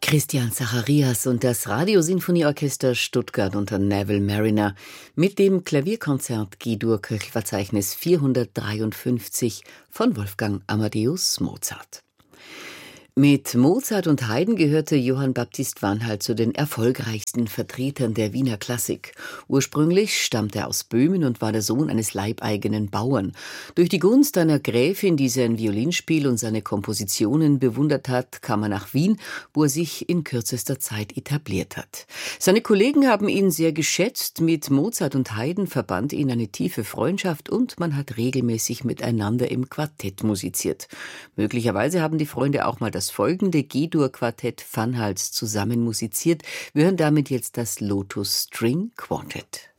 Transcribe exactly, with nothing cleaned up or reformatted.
Christian Zacharias und das Radiosinfonieorchester Stuttgart unter Neville Marriner mit dem Klavierkonzert G-Dur-Köchelverzeichnis vierhundertdreiundfünfzig von Wolfgang Amadeus Mozart. Mit Mozart und Haydn gehörte Johann Baptist Wanhalt zu den erfolgreichsten Vertretern der Wiener Klassik. Ursprünglich stammte er aus Böhmen und war der Sohn eines leibeigenen Bauern. Durch die Gunst einer Gräfin, die sein Violinspiel und seine Kompositionen bewundert hat, kam er nach Wien, wo er sich in kürzester Zeit etabliert hat. Seine Kollegen haben ihn sehr geschätzt. Mit Mozart und Haydn verband ihn eine tiefe Freundschaft und man hat regelmäßig miteinander im Quartett musiziert. Möglicherweise haben die Freunde auch mal das Das folgende G-Dur-Quartett Vanhals zusammen musiziert. Wir hören damit jetzt das Lotus String Quartet.